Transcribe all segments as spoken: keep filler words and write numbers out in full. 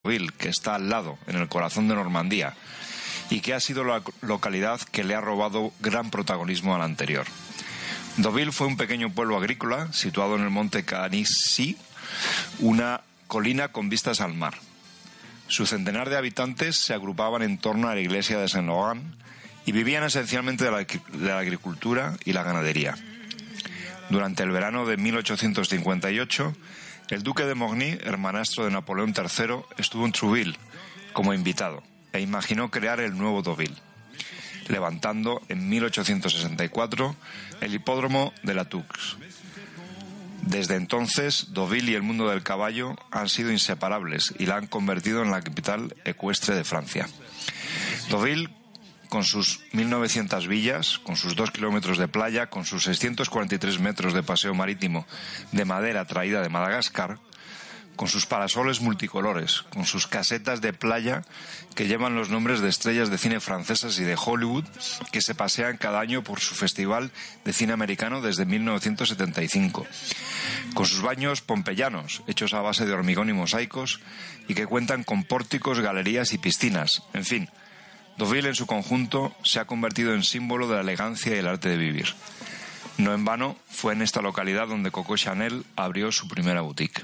Deauville, que está al lado, en el corazón de Normandía, y que ha sido la localidad que le ha robado gran protagonismo a la anterior. Deauville fue un pequeño pueblo agrícola situado en el monte Canisy, una colina con vistas al mar. Su centenar de habitantes se agrupaban en torno a la iglesia de Saint-Laurent y vivían esencialmente de la, de la agricultura y la ganadería. Durante el verano de mil ochocientos cincuenta y ocho, el duque de Morny, hermanastro de Napoleón tercero, estuvo en Trouville como invitado e imaginó crear el nuevo Deauville, levantando en mil ochocientos sesenta y cuatro el hipódromo de la Tours. Desde entonces, Deauville y el mundo del caballo han sido inseparables y la han convertido en la capital ecuestre de Francia. Deauville, con sus mil novecientas villas, con sus dos kilómetros de playa, con sus seiscientos cuarenta y tres metros de paseo marítimo de madera traída de Madagascar, con sus parasoles multicolores, con sus casetas de playa que llevan los nombres de estrellas de cine francesas y de Hollywood que se pasean cada año por su festival de cine americano desde mil novecientos setenta y cinco, con sus baños pompeyanos hechos a base de hormigón y mosaicos y que cuentan con pórticos, galerías y piscinas. En fin, Deauville en su conjunto se ha convertido en símbolo de la elegancia y el arte de vivir. No en vano fue en esta localidad donde Coco Chanel abrió su primera boutique.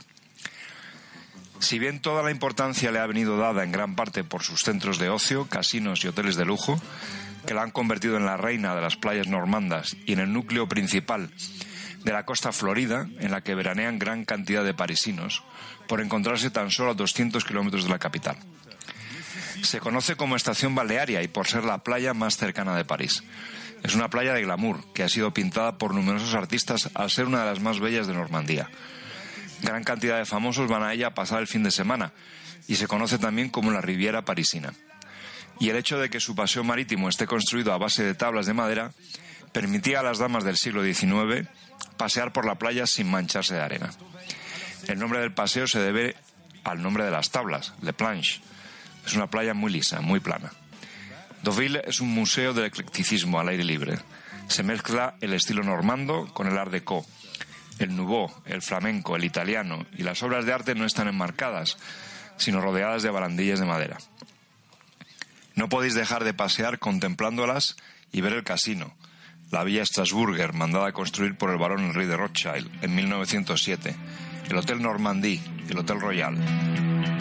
Si bien toda la importancia le ha venido dada en gran parte por sus centros de ocio, casinos y hoteles de lujo, que la han convertido en la reina de las playas normandas y en el núcleo principal de la costa florida, en la que veranean gran cantidad de parisinos, por encontrarse tan solo a doscientos kilómetros de la capital. Se conoce como estación balnearia y por ser la playa más cercana de París. Es una playa de glamour que ha sido pintada por numerosos artistas al ser una de las más bellas de Normandía. Gran cantidad de famosos van a ella a pasar el fin de semana y se conoce también como la Riviera parisina. Y el hecho de que su paseo marítimo esté construido a base de tablas de madera permitía a las damas del siglo diecinueve pasear por la playa sin mancharse de arena. El nombre del paseo se debe al nombre de las tablas, Le Planche. Es una playa muy lisa, muy plana. Deauville es un museo del eclecticismo al aire libre. Se mezcla el estilo normando con el art déco. El nouveau, el flamenco, el italiano y las obras de arte no están enmarcadas, sino rodeadas de barandillas de madera. No podéis dejar de pasear contemplándolas y ver el casino, la Villa Strasburger, mandada a construir por el barón Henri de Rothschild en mil novecientos siete, el Hotel Normandie, el Hotel Royal.